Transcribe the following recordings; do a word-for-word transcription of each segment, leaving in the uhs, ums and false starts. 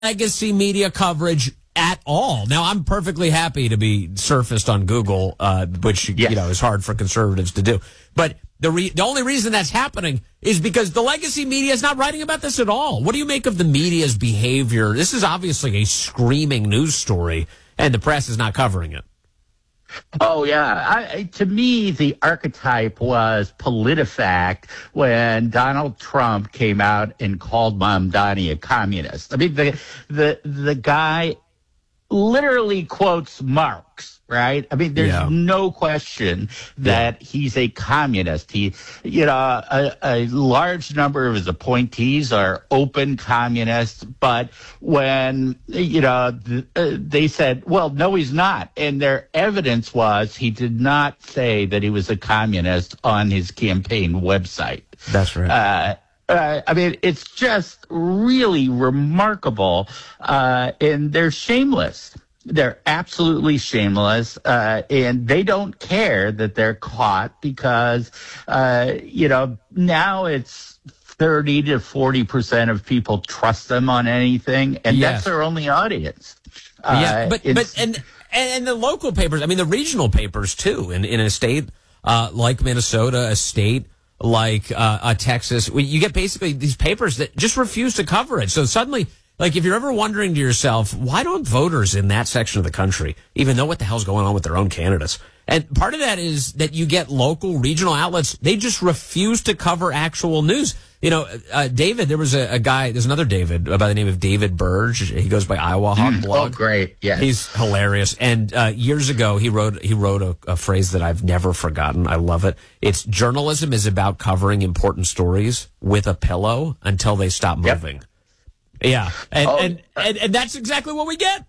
legacy media coverage at all. Now, I'm perfectly happy to be surfaced on Google, uh, which yes. you know is hard for conservatives to do. But the re- the only reason that's happening is because the legacy media is not writing about this at all. What do you make of the media's behavior? This is obviously a screaming news story, and the press is not covering it. Oh, yeah. I, to me, the archetype was PolitiFact when Donald Trump came out and called Mamdani a communist. I mean, the the the guy literally quotes Marx, right? I mean, there's yeah. no question that yeah. he's a communist. He, you know, a, a large number of his appointees are open communists, but when, you know, th- uh, they said, well, no, he's not. And their evidence was he did not say that he was a communist on his campaign website. That's right. Uh, Uh, I mean, it's just really remarkable, uh, and they're shameless. They're absolutely shameless, uh, and they don't care that they're caught because, uh, you know, now it's thirty to forty percent of people trust them on anything, and yes. that's their only audience. Uh, yeah, but, but and, and the local papers, I mean, the regional papers, too, in, in a state uh, like Minnesota, a state like uh, uh, Texas, you get basically these papers that just refuse to cover it. So suddenly, like, if you're ever wondering to yourself, why don't voters in that section of the country even know what the hell's going on with their own candidates? And part of that is that you get local, regional outlets, they just refuse to cover actual news. You know, uh, David, there was a, a guy, there's another David by the name of David Burge. He goes by Iowa Hawk mm, blog. Oh, great. Yeah. He's hilarious. And uh, years ago, he wrote he wrote a, a phrase that I've never forgotten. I love it. It's journalism is about covering important stories with a pillow until they stop moving. Yep. Yeah. And, oh, and, and, and that's exactly what we get.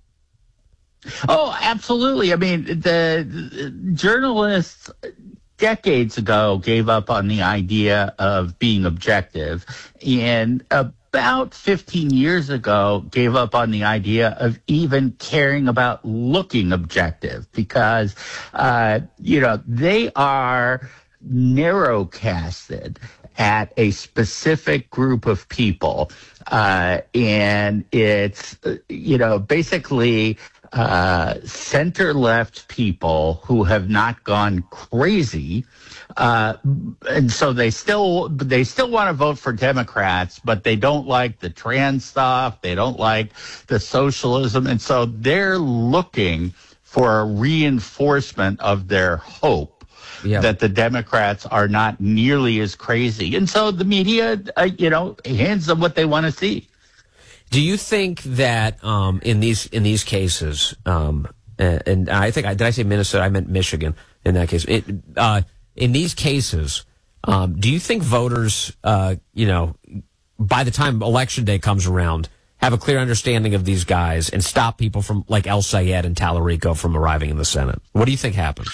Oh, absolutely. I mean, the, the journalists decades ago gave up on the idea of being objective, and about fifteen years ago gave up on the idea of even caring about looking objective because, uh, you know, they are narrowcasted at a specific group of people. Uh, and it's, you know, basically uh, center-left people who have not gone crazy. Uh, and so they still they still want to vote for Democrats, but they don't like the trans stuff. They don't like the socialism. And so they're looking for a reinforcement of their hope. Yeah. That the Democrats are not nearly as crazy. And so the media, uh, you know, hands them what they want to see. Do you think that um, in these in these cases, um, and, and I think, I, did I say Minnesota? I meant Michigan in that case. It, uh, in these cases, um, do you think voters, uh, you know, by the time Election Day comes around, have a clear understanding of these guys and stop people from, like El Sayed and Tallarico, from arriving in the Senate? What do you think happens?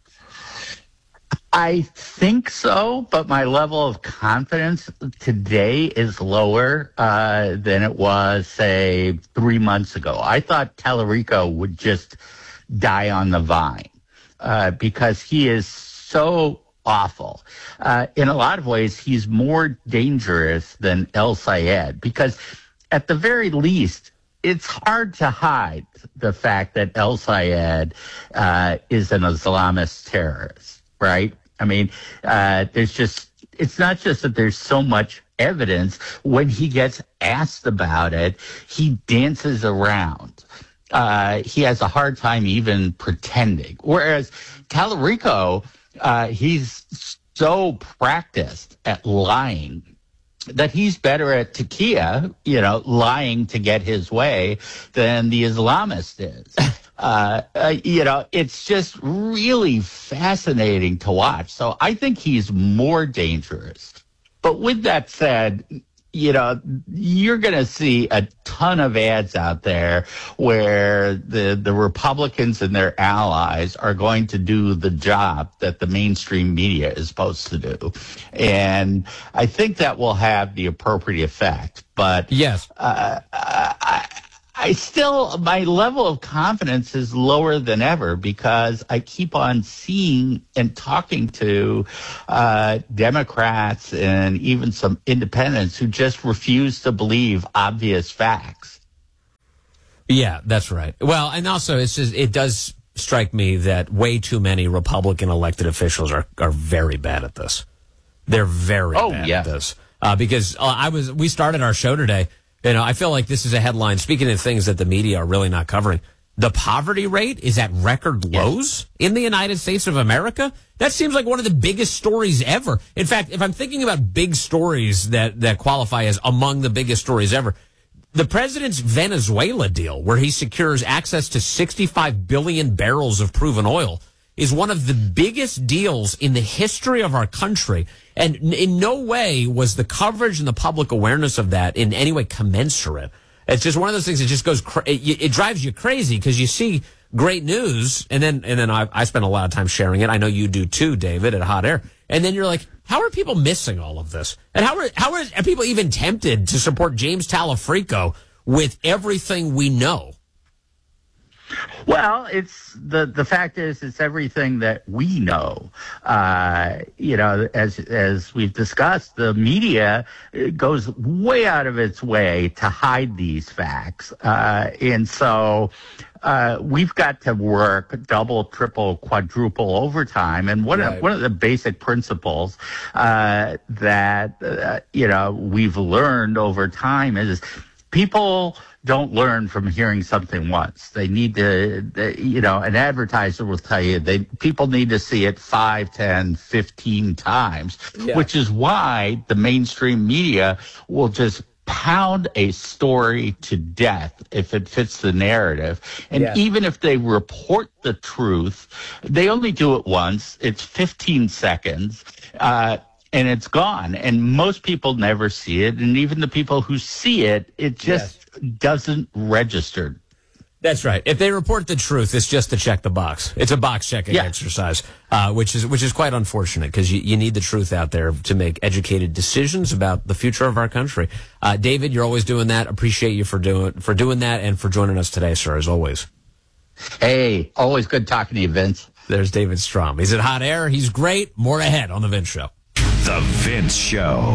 I think so, but my level of confidence today is lower uh, than it was, say, three months ago. I thought Tallarico would just die on the vine uh, because he is so awful. Uh, in a lot of ways, he's more dangerous than El Sayed because, at the very least, it's hard to hide the fact that El Sayed uh, is an Islamist terrorist. Right? I mean, uh, there's just, it's not just that there's so much evidence. When he gets asked about it, he dances around. Uh, he has a hard time even pretending. Whereas Tallarico, uh, he's so practiced at lying that he's better at taqiyya, you know, lying to get his way, than the Islamist is. Uh, uh, you know, it's just really fascinating to watch. So I think he's more dangerous. But with that said, you know, you're going to see a ton of ads out there where the, the Republicans and their allies are going to do the job that the mainstream media is supposed to do. And I think that will have the appropriate effect. But yes, uh, I, I still, my level of confidence is lower than ever because I keep on seeing and talking to uh, Democrats and even some independents who just refuse to believe obvious facts. Yeah, that's right. Well, and also it's just, it does strike me that way too many Republican elected officials are, are very bad at this. They're very oh, bad yeah. at this. Uh, because uh, I was, we started our show today. You know, I feel like this is a headline. Speaking of things that the media are really not covering, the poverty rate is at record lows in the United States of America. That seems like one of the biggest stories ever. In fact, if I'm thinking about big stories that, that qualify as among the biggest stories ever, the president's Venezuela deal, where he secures access to sixty-five billion barrels of proven oil, is one of the biggest deals in the history of our country. And in no way was the coverage and the public awareness of that in any way commensurate. It's just one of those things that just goes, cra- it, it drives you crazy because you see great news, and then and then I, I spend a lot of time sharing it. I know you do too, David, at Hot Air. And then you're like, how are people missing all of this? And how are how are, are people even tempted to support James Talafrico with everything we know? Well, it's the the fact is it's everything that we know. Uh, you know, as as we've discussed, the media goes way out of its way to hide these facts, uh, and so uh, we've got to work double, triple, quadruple overtime. And one right. of one of the basic principles uh, that uh, you know we've learned over time is people don't learn from hearing something once. They need to, they, you know, an advertiser will tell you they people need to see it five, ten, fifteen times, yeah. which is why the mainstream media will just pound a story to death if it fits the narrative. And yeah. even if they report the truth, they only do it once. It's fifteen seconds. Uh, And it's gone. And most people never see it. And even the people who see it, it just yes. doesn't register. That's right. If they report the truth, it's just to check the box. It's a box checking yeah. exercise, uh, which is which is quite unfortunate because you, you need the truth out there to make educated decisions about the future of our country. Uh, David, you're always doing that. Appreciate you for doing for doing that and for joining us today, sir, as always. Hey, always good talking to you, Vince. There's David Strom. He's at Hot Air. He's great. More ahead on The Vince Show. The Vince Show.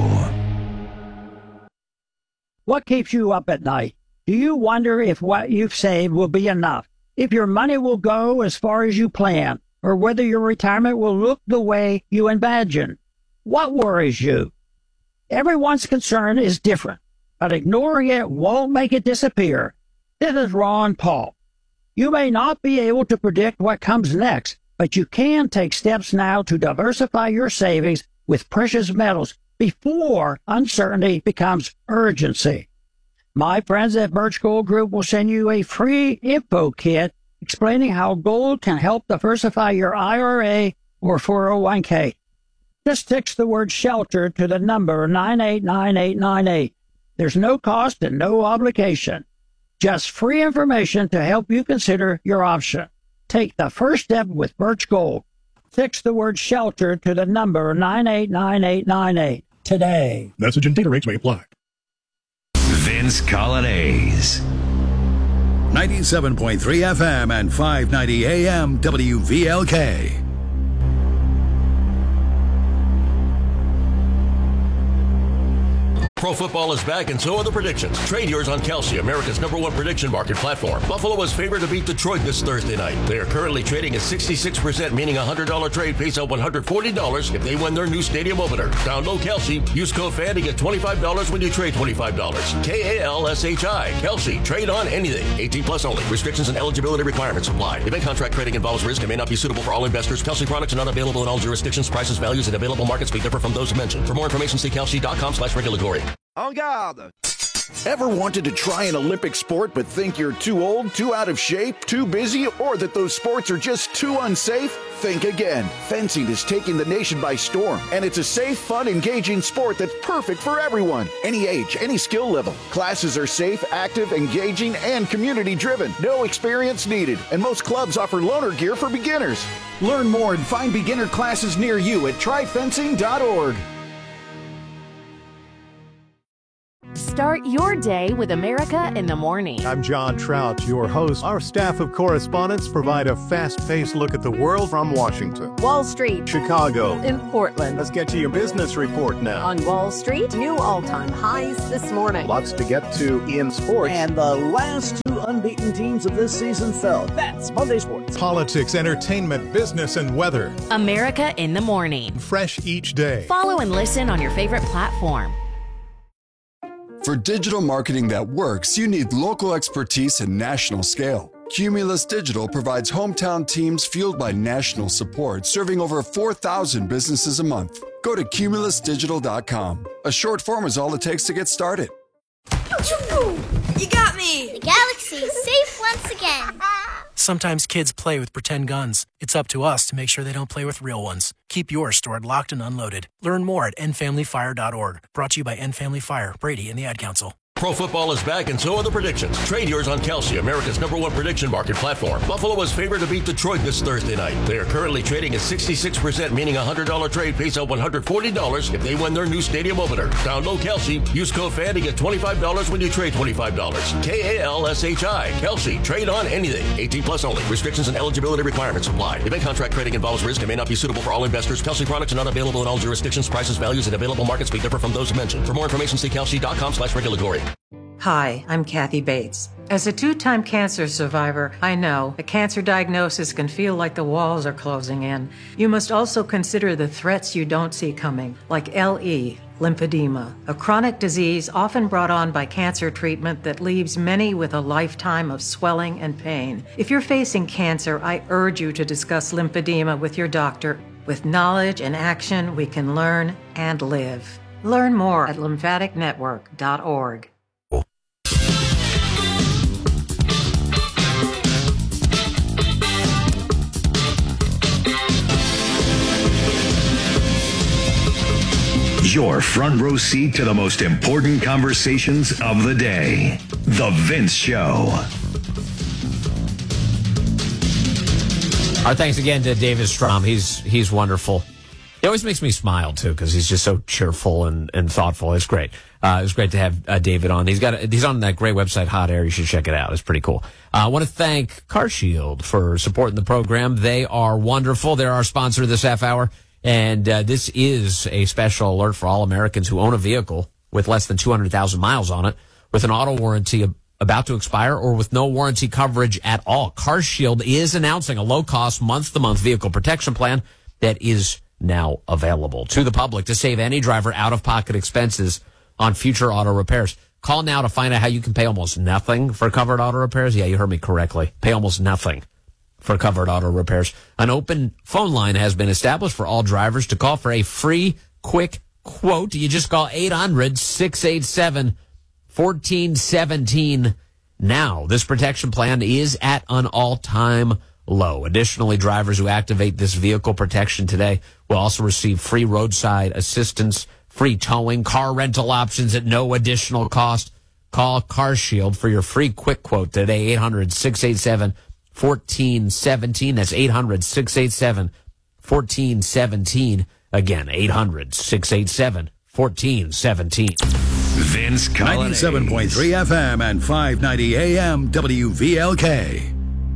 What keeps you up at night? Do you wonder if what you've saved will be enough? If your money will go as far as you plan? Or whether your retirement will look the way you imagine? What worries you? Everyone's concern is different, but ignoring it won't make it disappear. This is Ron Paul. You may not be able to predict what comes next, but you can take steps now to diversify your savings with precious metals before uncertainty becomes urgency. My friends at Birch Gold Group will send you a free info kit explaining how gold can help diversify your I R A or four oh one k. Just text the word SHELTER to the number nine eight nine eight nine eight. There's no cost and no obligation. Just free information to help you consider your option. Take the first step with Birch Gold. Text the word SHELTER to the number nine eight nine eight nine eight today. Message and data rates may apply. Vince Colonnese. ninety-seven point three F M and five ninety A M W V L K. Pro football is back, and so are the predictions. Trade yours on Kalshi, America's number one prediction market platform. Buffalo is favored to beat Detroit this Thursday night. They are currently trading at sixty-six percent, meaning a one hundred dollars trade pays out one hundred forty dollars if they win their new stadium opener. Download Kalshi. Use code F A N to get twenty-five dollars when you trade twenty-five dollars. K A L S H I. Kalshi. Trade on anything. eighteen plus only. Restrictions and eligibility requirements apply. Event contract trading involves risk and may not be suitable for all investors. Kalshi products are not available in all jurisdictions. Prices, values, and available markets may differ from those mentioned. For more information, see kalshi dot com slash regulatory. En garde! Ever wanted to try an Olympic sport but think you're too old, too out of shape, too busy, or that those sports are just too unsafe? Think again. Fencing is taking the nation by storm, and it's a safe, fun, engaging sport that's perfect for everyone. Any age, any skill level. Classes are safe, active, engaging, and community-driven. No experience needed, and most clubs offer loaner gear for beginners. Learn more and find beginner classes near you at try fencing dot org. Start your day with America in the Morning. I'm John Trout, your host. Our staff of correspondents provide a fast-paced look at the world from Washington, Wall Street, Chicago, in Portland. Let's get to your business report now. On Wall Street, new all-time highs this morning. Lots to get to in sports. And the last two unbeaten teams of this season fell. That's Monday Sports. Politics, entertainment, business, and weather. America in the Morning. Fresh each day. Follow and listen on your favorite platform. For digital marketing that works, you need local expertise and national scale. Cumulus Digital provides hometown teams fueled by national support, serving over four thousand businesses a month. Go to cumulus digital dot com. A short form is all it takes to get started. You got me! The galaxy's safe once again. Sometimes kids play with pretend guns. It's up to us to make sure they don't play with real ones. Keep yours stored locked and unloaded. Learn more at end family fire dot org. Brought to you by End Family Fire, Brady, and the Ad Council. Pro football is back, and so are the predictions. Trade yours on Kalshi, America's number one prediction market platform. Buffalo is favored to beat Detroit this Thursday night. They are currently trading at sixty-six percent, meaning a one hundred dollars trade pays out one hundred forty dollars if they win their new stadium opener. Download Kalshi. Use code F A N to get twenty-five dollars when you trade twenty-five dollars. K A L S H I. Kalshi. Trade on anything. eighteen plus only. Restrictions and eligibility requirements apply. Event contract trading involves risk and may not be suitable for all investors. Kalshi products are not available in all jurisdictions. Prices, values, and available markets may differ from those mentioned. For more information, see kalshi dot com slash regulatory. Hi, I'm Kathy Bates. As a two-time cancer survivor, I know a cancer diagnosis can feel like the walls are closing in. You must also consider the threats you don't see coming, like L E, lymphedema, a chronic disease often brought on by cancer treatment that leaves many with a lifetime of swelling and pain. If you're facing cancer, I urge you to discuss lymphedema with your doctor. With knowledge and action, we can learn and live. Learn more at lymphatic network dot org. Your front row seat to the most important conversations of the day. The Vince Show. Our thanks again to David Strom. He's he's wonderful. He always makes me smile, too, because he's just so cheerful and, and thoughtful. It's great. Uh, it was great to have uh, David on. He's got a, he's on that great website, Hot Air. You should check it out. It's pretty cool. Uh, I want to thank CarShield for supporting the program. They are wonderful. They're our sponsor this half hour. And uh, this is a special alert for all Americans who own a vehicle with less than two hundred thousand miles on it, with an auto warranty about to expire, or with no warranty coverage at all. CarShield is announcing a low-cost, month-to-month vehicle protection plan that is now available to the public to save any driver out-of-pocket expenses on future auto repairs. Call now to find out how you can pay almost nothing for covered auto repairs. Yeah, you heard me correctly. Pay almost nothing for covered auto repairs. An open phone line has been established for all drivers to call for a free, quick quote. You just call eight hundred, six eight seven, one four one seven now. This protection plan is at an all-time low. Additionally, drivers who activate this vehicle protection today will also receive free roadside assistance, free towing, car rental options at no additional cost. Call CarShield for your free quick quote today, eight hundred, six eight seven, one four one seven. That's eight hundred, six eight seven, one four one seven. Again, eight hundred, six eight seven, one four one seven. Vince Colladay. ninety-seven point three F M and five ninety A M W V L K.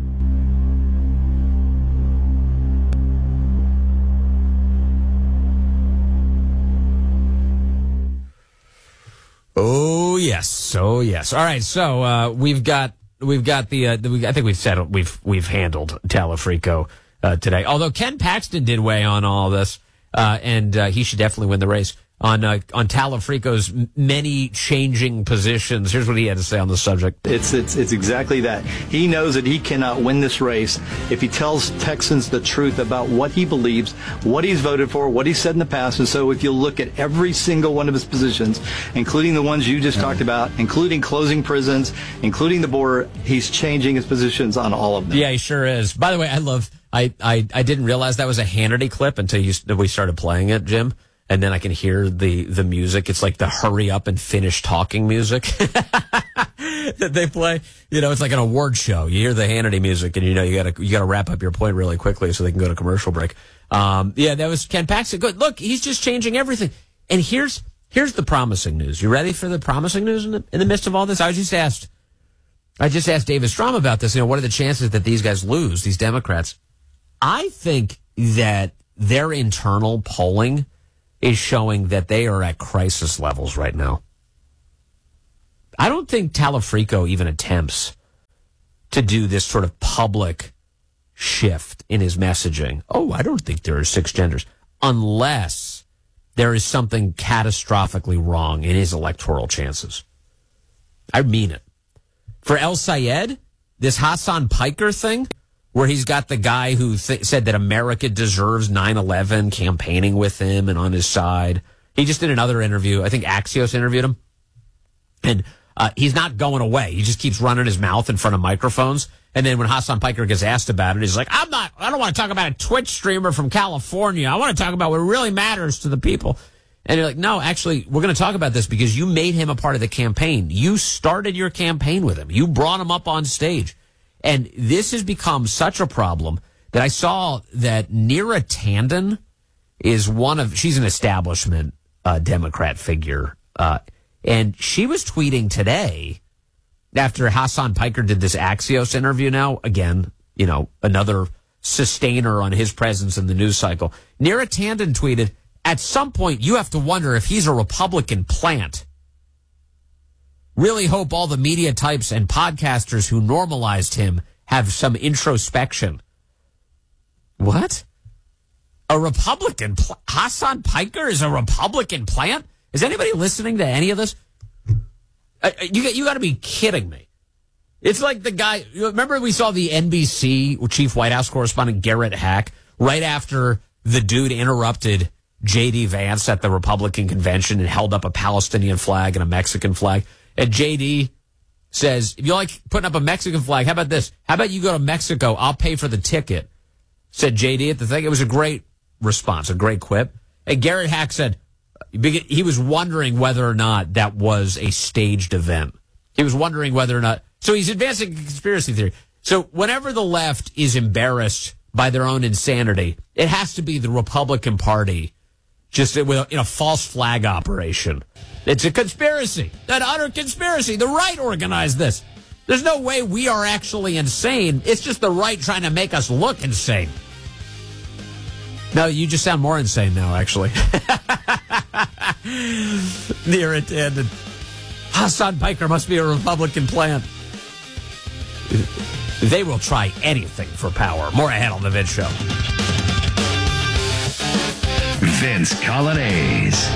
Oh yes, oh yes. All right, so uh, we've got we've got the, uh, the I think we've settled we've we've handled Talafrico uh, today. Although Ken Paxton did weigh on all this, uh, and uh, he should definitely win the race on uh, on Talafrico's many changing positions. Here's what he had to say on the subject. It's it's it's exactly that. He knows that he cannot win this race if he tells Texans the truth about what he believes, what he's voted for, what he said in the past. And so if you look at every single one of his positions, including the ones you just mm-hmm. talked about, including closing prisons, including the border, he's changing his positions on all of them. Yeah, he sure is. By the way, I love I I, I didn't realize that was a Hannity clip until you, we started playing it, Jim. And then I can hear the, the music. It's like the hurry up and finish talking music that they play. You know, it's like an award show. You hear the Hannity music and you know you gotta, you gotta wrap up your point really quickly so they can go to commercial break. Um, yeah, that was Ken Paxton. Good. Look, he's just changing everything. And here's, Here's the promising news. You ready for the promising news in the, in the midst of all this? I just asked, I just asked David Strom about this. You know, what are the chances that these guys lose, these Democrats? I think that their internal polling is showing that they are at crisis levels right now. I don't think Talafrico even attempts to do this sort of public shift in his messaging. Oh, I don't think there are six genders, unless there is something catastrophically wrong in his electoral chances. I mean it. For El Sayed, this Hassan Piker thing, where he's got the guy who th- said that America deserves nine eleven campaigning with him and on his side. He just did another interview. I think Axios interviewed him. And uh, he's not going away. He just keeps running his mouth in front of microphones. And then when Hassan Piker gets asked about it, he's like, I'm not, I don't want to talk about a Twitch streamer from California. I want to talk about what really matters to the people. And you're like, no, actually, we're going to talk about this because you made him a part of the campaign. You started your campaign with him. You brought him up on stage. And this has become such a problem that I saw that Neera Tanden is one of, she's an establishment uh, Democrat figure. Uh, and she was tweeting today after Hassan Piker did this Axios interview now, again, you know, another sustainer on his presence in the news cycle. Neera Tanden tweeted, at some point, you have to wonder if he's a Republican plant. Really hope all the media types and podcasters who normalized him have some introspection. What? A Republican? Pl- Hassan Piker is a Republican plant? Is anybody listening to any of this? Uh, you you got to be kidding me. It's like the guy, remember we saw the N B C chief White House correspondent Garrett Hack right after the dude interrupted J D Vance at the Republican convention and held up a Palestinian flag and a Mexican flag. And J D says, if you like putting up a Mexican flag, how about this? How about you go to Mexico? I'll pay for the ticket. Said J D at the thing. It was a great response, a great quip. And Garrett Hack said he was wondering whether or not that was a staged event. He was wondering whether or not. So he's advancing a conspiracy theory. So whenever the left is embarrassed by their own insanity, it has to be the Republican Party just in a false flag operation. It's a conspiracy, an utter conspiracy. The right organized this. There's no way we are actually insane. It's just the right trying to make us look insane. No, you just sound more insane now, actually. Neera Tanden. Hassan Piker must be a Republican plant. They will try anything for power. More ahead on The Vince Show. Vince Coglianese.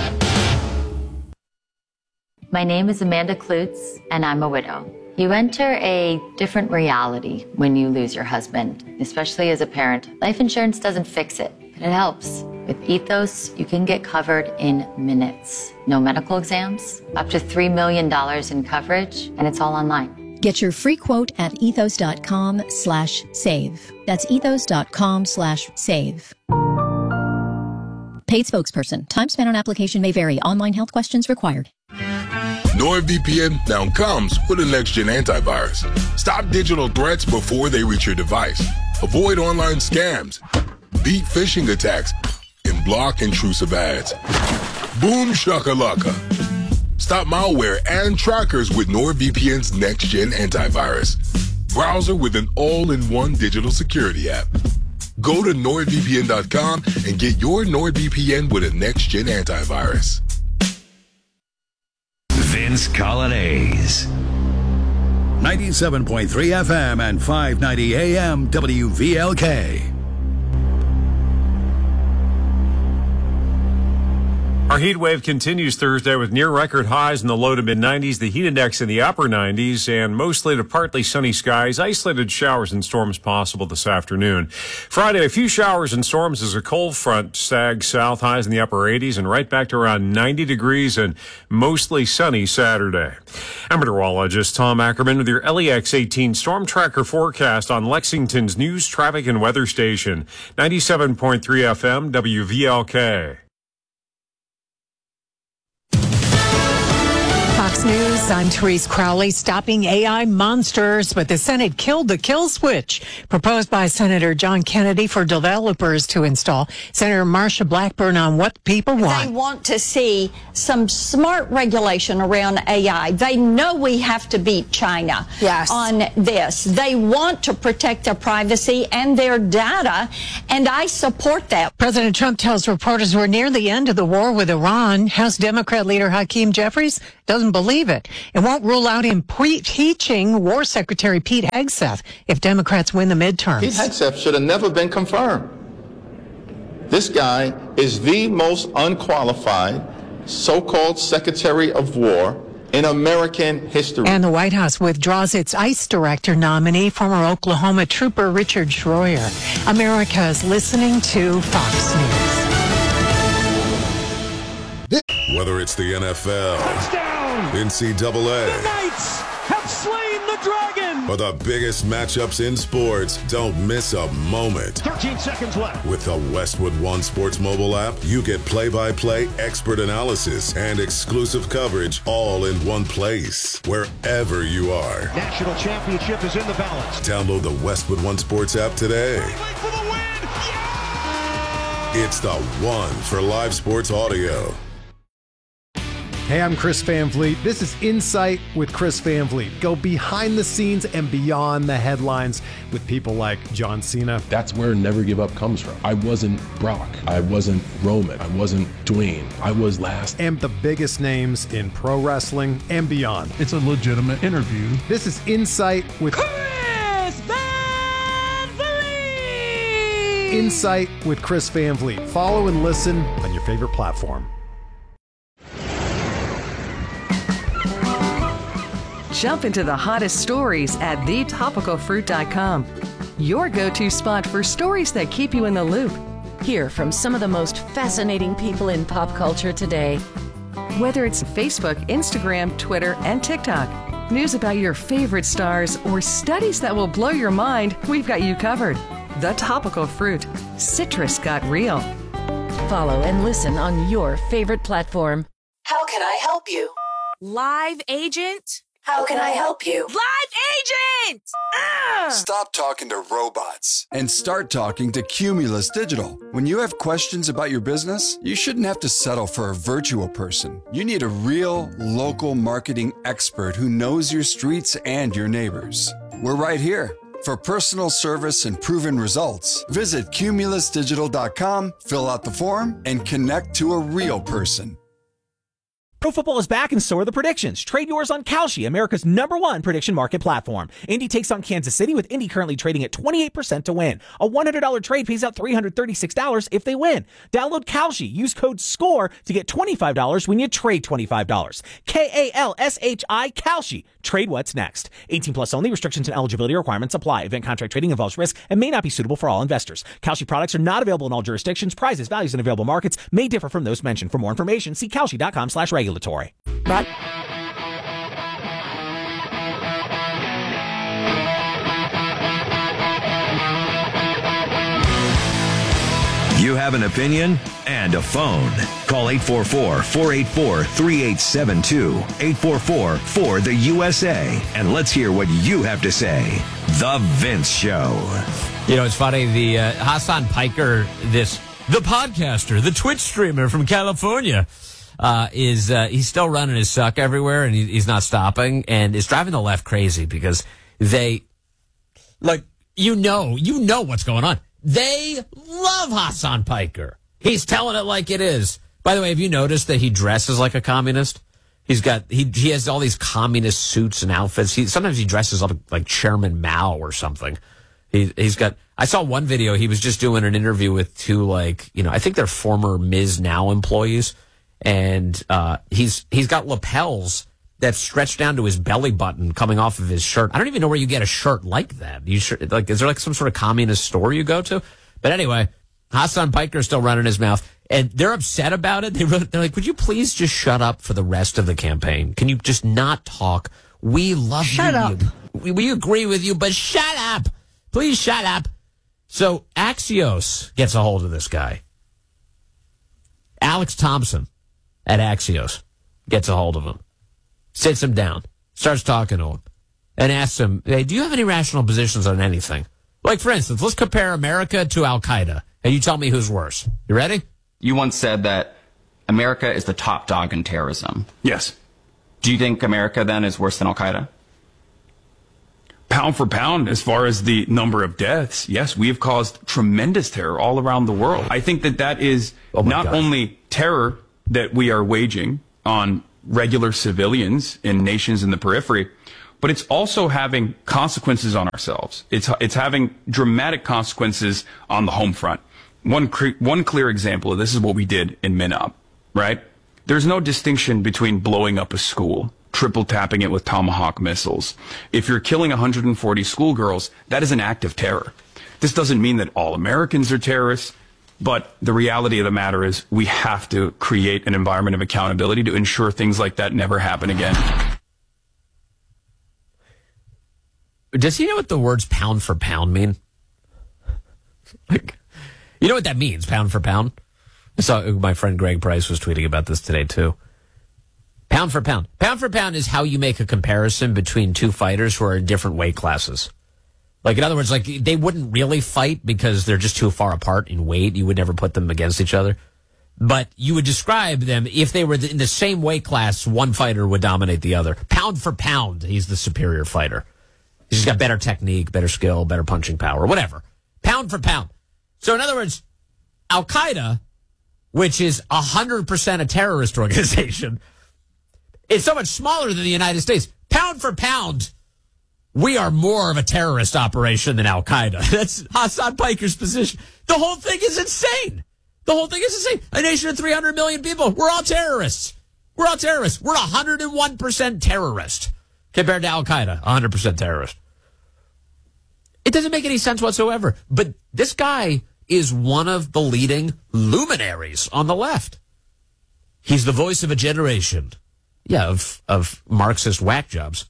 My name is Amanda Klutz, and I'm a widow. You enter a different reality when you lose your husband, especially as a parent. Life insurance doesn't fix it, but it helps. With Ethos, you can get covered in minutes. No medical exams, up to three million dollars in coverage, and it's all online. Get your free quote at ethos.com slash save. That's ethos.com slash save. Paid spokesperson. Time spent on application may vary. Online health questions required. NordVPN now comes with a next-gen antivirus. Stop digital threats before they reach your device. Avoid online scams, beat phishing attacks, and block intrusive ads. Boom shakalaka. Stop malware and trackers with NordVPN's next-gen antivirus. Browser with an all-in-one digital security app. Go to nord V P N dot com and get your NordVPN with a next-gen antivirus. Vince Coglianese. ninety-seven point three F M and five ninety A M W V L K. Our heat wave continues Thursday with near record highs in the low to mid nineties, the heat index in the upper nineties, and mostly to partly sunny skies. Isolated showers and storms possible this afternoon. Friday, a few showers and storms as a cold front sags south, highs in the upper eighties, and right back to around ninety degrees and mostly sunny Saturday. I'm meteorologist Tom Ackerman with your L E X eighteen Storm Tracker forecast on Lexington's news, traffic, and weather station, ninety-seven point three F M W V L K. Fox News, I'm Therese Crowley. Stopping A I monsters, but the Senate killed the kill switch proposed by Senator John Kennedy for developers to install. Senator Marsha Blackburn on what people want. They want to see some smart regulation around A I. They know we have to beat China yes. on this. They want to protect their privacy and their data, and I support that. President Trump tells reporters we're near the end of the war with Iran. House Democrat leader Hakeem Jeffries doesn't believe it. It won't rule out impeaching War Secretary Pete Hegseth if Democrats win the midterms. Pete Hegseth should have never been confirmed. This guy is the most unqualified so-called Secretary of War in American history. And the White House withdraws its ICE director nominee, former Oklahoma trooper Richard Schroyer. America is listening to Fox News. Whether it's the N F L, touchdown, N C double A, the Knights have slain the dragon, or the biggest matchups in sports, don't miss a moment. thirteen seconds left. With the Westwood One Sports mobile app, you get play-by-play expert analysis and exclusive coverage all in one place, wherever you are. National championship is in the balance. Download the Westwood One Sports app today. For the win. Yeah! It's the one for live sports audio. Hey, I'm Chris Van Vliet. This is Insight with Chris Van Vliet. Go behind the scenes and beyond the headlines with people like John Cena. That's where Never Give Up comes from. I wasn't Brock. I wasn't Roman. I wasn't Dwayne. I was last. And the biggest names in pro wrestling and beyond. It's a legitimate interview. This is Insight with Chris Van Vliet. Insight with Chris Van Vliet. Follow and listen on your favorite platform. Jump into the hottest stories at the topical fruit dot com. Your go-to spot for stories that keep you in the loop. Hear from some of the most fascinating people in pop culture today. Whether it's Facebook, Instagram, Twitter, and TikTok, news about your favorite stars, or studies that will blow your mind, we've got you covered. The Topical Fruit. Citrus got real. Follow and listen on your favorite platform. How can I help you? Live agent? How can I help you? Live agent! Ah! Stop talking to robots and start talking to Cumulus Digital. When you have questions about your business, you shouldn't have to settle for a virtual person. You need a real, local marketing expert who knows your streets and your neighbors. We're right here. For personal service and proven results, visit cumulus digital dot com, fill out the form, and connect to a real person. Pro football is back and so are the predictions. Trade yours on Kalshi, America's number one prediction market platform. Indy takes on Kansas City, with Indy currently trading at twenty-eight percent to win. A one hundred dollars trade pays out three hundred thirty-six dollars if they win. Download Kalshi. Use code SCORE to get twenty-five dollars when you trade twenty-five dollars. K A L S H I, Kalshi. Trade what's next. eighteen plus only. Restrictions and eligibility requirements apply. Event contract trading involves risk and may not be suitable for all investors. Kalshi products are not available in all jurisdictions. Prices, values, and available markets may differ from those mentioned. For more information, see kalshi dot com slash regulatory. But you have an opinion and a phone. Call eight four four, four eight four, three eight seven two, eight four four, four the U S A, and let's hear what you have to say. The Vince Show. You know, it's funny, the uh, Hassan Piker, this the podcaster, the Twitch streamer from California, uh, is uh, he's still running his suck everywhere, and he, he's not stopping, and it's driving the left crazy because they, like, you know, you know what's going on. They love Hassan Piker. He's telling it like it is. By the way, have you noticed that he dresses like a communist? He's got he he has all these communist suits and outfits. He sometimes he dresses up like Chairman Mao or something. He he's got. I saw one video. He was just doing an interview with two, like, you know, I think they're former Miz Now employees, and uh, he's he's got lapels that stretch down to his belly button coming off of his shirt. I don't even know where you get a shirt like that. You sure, like, is there like some sort of communist store you go to? But anyway, Hassan Piker's still running his mouth, and they're upset about it. They wrote, they're like, would you please just shut up for the rest of the campaign? Can you just not talk? We love shut you. Shut up. We, we agree with you, but shut up. Please shut up. So Axios gets a hold of this guy. Alex Thompson at Axios gets a hold of him. sits him down, starts talking to him, and asks him, hey, do you have any rational positions on anything? Like, for instance, let's compare America to Al-Qaeda, and you tell me who's worse. You ready? You once said that America is the top dog in terrorism. Yes. Do you think America, then, is worse than Al-Qaeda? Pound for pound, as far as the number of deaths, yes, we have caused tremendous terror all around the world. I think that that is oh not God. only terror that we are waging on regular civilians in nations in the periphery, but it's also having consequences on ourselves. It's it's having dramatic consequences on the home front. One cre- one clear example of this is what we did in Minop, right? There's no distinction between blowing up a school, triple tapping it with Tomahawk missiles. If you're killing one hundred forty schoolgirls, that is an act of terror. This doesn't mean that all Americans are terrorists, but the reality of the matter is we have to create an environment of accountability to ensure things like that never happen again. Does he know what the words pound for pound mean? Like, you know what that means, pound for pound? I saw my friend Greg Price was tweeting about this today, too. Pound for pound. Pound for pound is how you make a comparison between two fighters who are in different weight classes. Like, in other words, like, they wouldn't really fight because they're just too far apart in weight. You would never put them against each other. But you would describe them, if they were in the same weight class, one fighter would dominate the other. Pound for pound, he's the superior fighter. He's got better technique, better skill, better punching power, whatever. Pound for pound. So, in other words, Al-Qaeda, which is one hundred percent a terrorist organization, is so much smaller than the United States. Pound for pound, we are more of a terrorist operation than Al-Qaeda. That's Hassan Piker's position. The whole thing is insane. The whole thing is insane. A nation of three hundred million people, we're all terrorists. We're all terrorists. We're one hundred one percent terrorist compared to Al-Qaeda, one hundred percent terrorist. It doesn't make any sense whatsoever. But this guy is one of the leading luminaries on the left. He's the voice of a generation. Yeah, of, of Marxist whack jobs.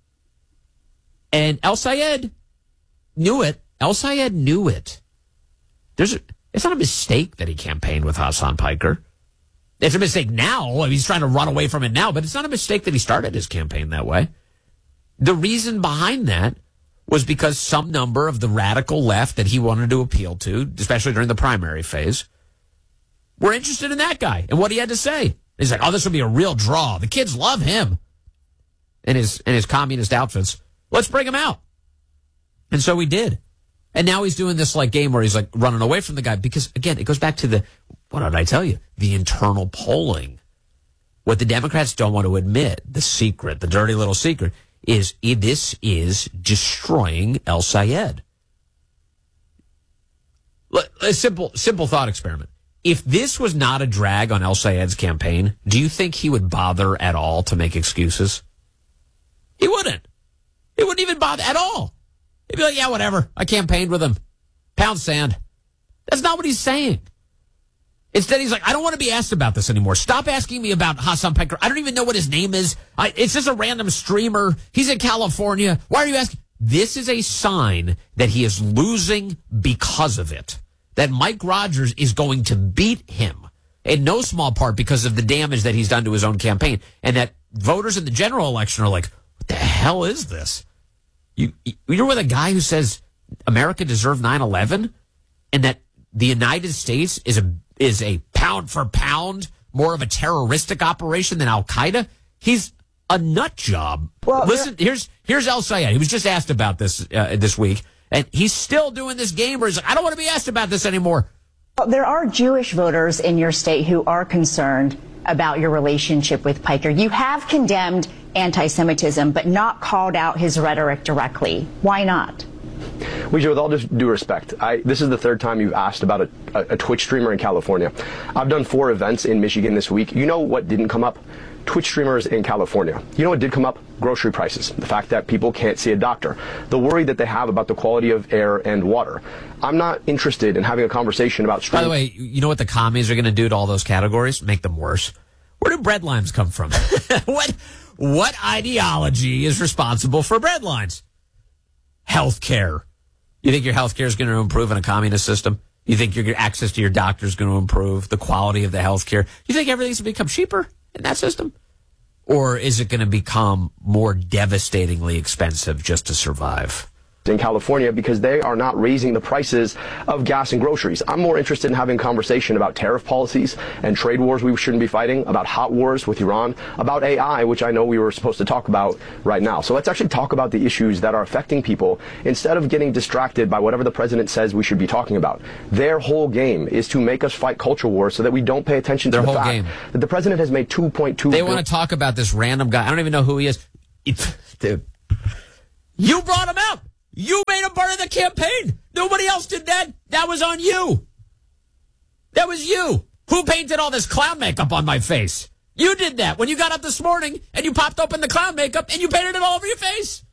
And El-Sayed knew it. El-Sayed knew it. There's a, it's not a mistake that he campaigned with Hassan Piker. It's a mistake now. I mean, he's trying to run away from it now, but it's not a mistake that he started his campaign that way. The reason behind that was because some number of the radical left that he wanted to appeal to, especially during the primary phase, were interested in that guy and what he had to say. He's like, oh, this will be a real draw. The kids love him and his and his communist outfits. Let's bring him out. And so we did. And now he's doing this like game where he's like running away from the guy because, again, it goes back to the, what did I tell you? The internal polling. What the Democrats don't want to admit, the secret, the dirty little secret, is this is destroying El-Sayed. A simple, simple thought experiment. If this was not a drag on El-Sayed's campaign, do you think he would bother at all to make excuses? He wouldn't. He wouldn't even bother at all. He'd be like, yeah, whatever. I campaigned with him. Pound sand. That's not what he's saying. Instead, he's like, I don't want to be asked about this anymore. Stop asking me about Hassan Piker. I don't even know what his name is. I, it's just a random streamer. He's in California. Why are you asking? This is a sign that he is losing because of it. That Mike Rogers is going to beat him in no small part because of the damage that he's done to his own campaign. And that voters in the general election are like, what the hell is this? You, you're with a guy who says America deserved nine eleven and that the United States is a is a pound for pound more of a terroristic operation than Al-Qaeda. He's a nut job. Well, listen, yeah. here's here's El-Sayed. He was just asked about this uh, this week, and he's still doing this game where he's like, I don't want to be asked about this anymore. Well, there are Jewish voters in your state who are concerned about your relationship with Piker. You have condemned anti-Semitism, but not called out his rhetoric directly. Why not? Weijia, with all due respect, I, this is the third time you've asked about a, a, a Twitch streamer in California. I've done four events in Michigan this week. You know what didn't come up? Twitch streamers in California. You know what did come up? Grocery prices. The fact that people can't see a doctor. The worry that they have about the quality of air and water. I'm not interested in having a conversation about streaming. By the way, you know what the commies are going to do to all those categories? Make them worse. Where do bread lines come from? what what ideology is responsible for bread lines? Healthcare. You think your healthcare is going to improve in a communist system? You think your access to your doctor is going to improve? The quality of the healthcare? You think everything's going to become cheaper in that system? or is it going to become more devastatingly expensive just to survive? In California, because they are not raising the prices of gas and groceries. I'm more interested in having a conversation about tariff policies and trade wars we shouldn't be fighting, about hot wars with Iran, about A I, which I know we were supposed to talk about right now. So let's actually talk about the issues that are affecting people instead of getting distracted by whatever the president says we should be talking about. Their whole game is to make us fight culture wars so that we don't pay attention to Their the whole fact game. that the president has made two point two They billion want to talk about this random guy. I don't even know who he is. It's, dude, you brought him out. You made him part of the campaign. Nobody else did that. That was on you. That was you. Who painted all this clown makeup on my face? You did that when you got up this morning and you popped open the clown makeup and you painted it all over your face.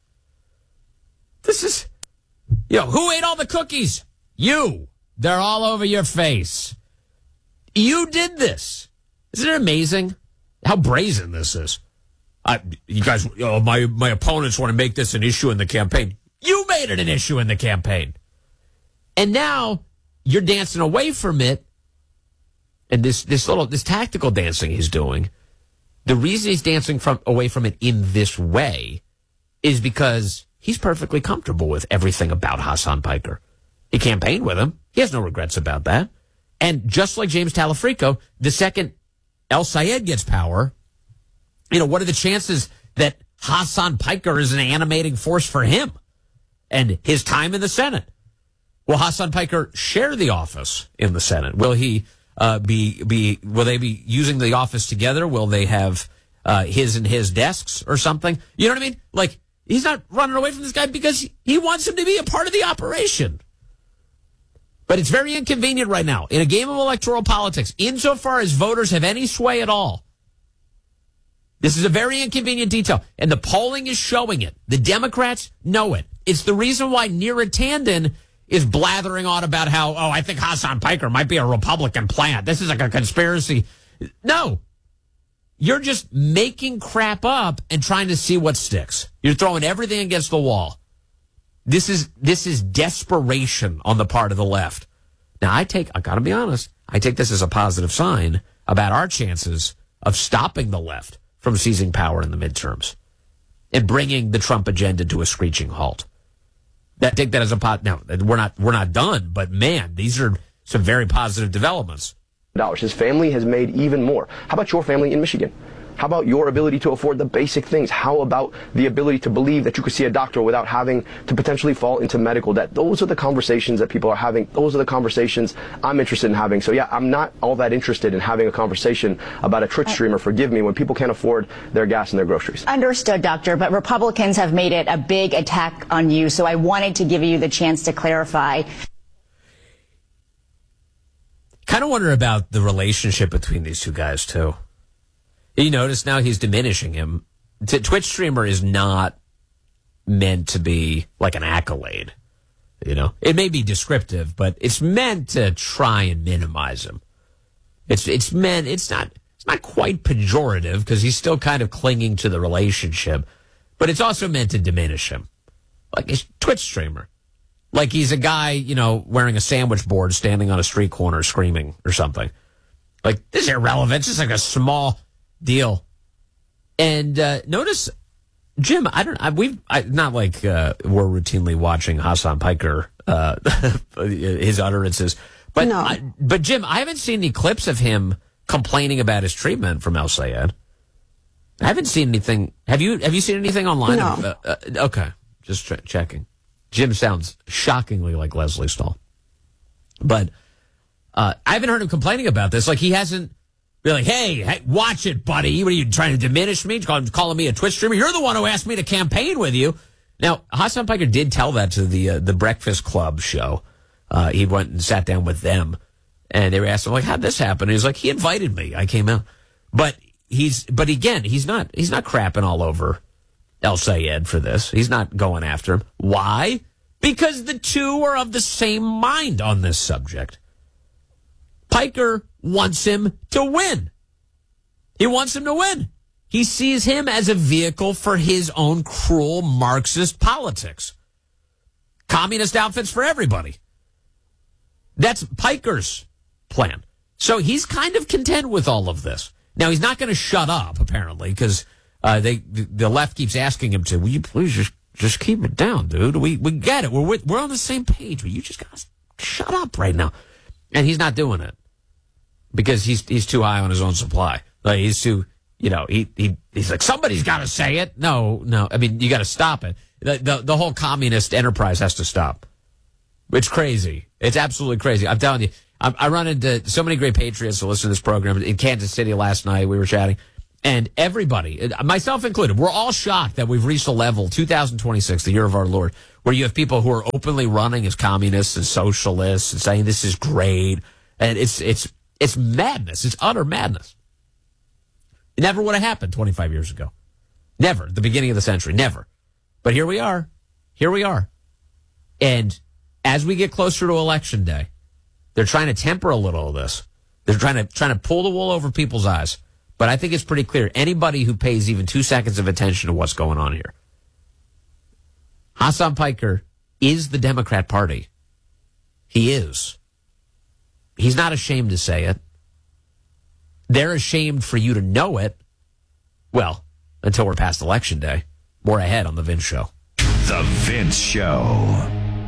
This is, you know, who ate all the cookies? You. They're all over your face. You did this. Isn't it amazing how brazen this is? I, you guys, you know, my, my opponents want to make this an issue in the campaign. You made it an issue in the campaign. And now you're dancing away from it. And this, this little, this tactical dancing he's doing, the reason he's dancing from away from it in this way is because he's perfectly comfortable with everything about Hassan Piker. He campaigned with him. He has no regrets about that. And just like James Talafrico, the second El Sayed gets power, you know, what are the chances that Hassan Piker is an animating force for him and his time in the Senate? Will Hassan Piker share the office in the Senate? Will he uh, be be? Will they be using the office together? Will they have uh, his and his desks or something? You know what I mean? Like, he's not running away from this guy because he wants him to be a part of the operation. But it's very inconvenient right now in a game of electoral politics, insofar as voters have any sway at all. This is a very inconvenient detail, and the polling is showing it. The Democrats know it. It's the reason why Neera Tanden is blathering on about how, oh, I think Hassan Piker might be a Republican plant. This is like a conspiracy. No. You're just making crap up and trying to see what sticks. You're throwing everything against the wall. This is this is desperation on the part of the left. Now, I take, I got to be honest, I take this as a positive sign about our chances of stopping the left from seizing power in the midterms and bringing the Trump agenda to a screeching halt. That, take that as a pot. Now, we're not we're not done, but man, these are some very positive developments. Dollars. His family has made even more. How about your family in Michigan? How about your ability to afford the basic things? How about the ability to believe that you could see a doctor without having to potentially fall into medical debt? Those are the conversations that people are having. Those are the conversations I'm interested in having. So yeah, I'm not all that interested in having a conversation about a Twitch streamer, forgive me, when people can't afford their gas and their groceries. Understood, Doctor, but Republicans have made it a big attack on you, so I wanted to give you the chance to clarify. Kind of wonder about the relationship between these two guys, too. You notice now he's diminishing him. T- Twitch streamer is not meant to be like an accolade. You know, it may be descriptive, but it's meant to try and minimize him. It's it's meant it's not it's not quite pejorative because he's still kind of clinging to the relationship, but it's also meant to diminish him. Like a Twitch streamer, like he's a guy, you know, wearing a sandwich board, standing on a street corner, screaming or something. Like, this is irrelevant. It's just like a small deal. And uh, notice, Jim, I don't, I, we've I, not like uh, we're routinely watching Hassan Piker, uh, his utterances, but no. I, but Jim, I haven't seen any clips of him complaining about his treatment from El Sayed. I haven't seen anything. Have you? Have you seen anything online? No. Of, uh, uh, okay, just ch- checking. Jim sounds shockingly like Leslie Stahl, but uh, I haven't heard him complaining about this. Like, he hasn't. Be like, hey, hey, watch it, buddy. What are you trying to diminish me? Calling, calling me a Twitch streamer? You're the one who asked me to campaign with you. Now, Hassan Piker did tell that to the uh, the Breakfast Club show. Uh, he went and sat down with them, and they were asking him, like, how'd this happen? And he's like, he invited me. I came out. But he's, but again, he's not, he's not crapping all over El Sayed for this. He's not going after him. Why? Because the two are of the same mind on this subject. Piker wants him to win. He wants him to win. He sees him as a vehicle for his own cruel Marxist politics. Communist outfits for everybody. That's Piker's plan. So he's kind of content with all of this. Now, he's not going to shut up, apparently, because Uh, they the left keeps asking him to. Will you please just just keep it down, dude? We we get it. We're with, we're on the same page. But you just gotta shut up right now. And he's not doing it because he's he's too high on his own supply. Like he's too, you know, he he he's like somebody's got to say it. No, no. I mean, you got to stop it. The, the the whole communist enterprise has to stop. It's crazy. It's absolutely crazy. I'm telling you. I, I run into so many great patriots who listen to this program. In Kansas City last night, we were chatting, and everybody, myself included, we're all shocked that we've reached a level, two thousand twenty-six, the year of our Lord, where you have people who are openly running as communists and socialists and saying this is great, and it's it's it's madness. It's utter madness. It never would have happened twenty-five years ago. Never. At the beginning of the century. Never. But here we are. Here we are. And as we get closer to Election Day, they're trying to temper a little of this. They're trying to trying to pull the wool over people's eyes. But I think it's pretty clear. Anybody who pays even two seconds of attention to what's going on here. Hasan Piker is the Democrat Party. He is. He's not ashamed to say it. They're ashamed for you to know it. Well, until we're past Election Day. More ahead on The Vince Show. The Vince Show.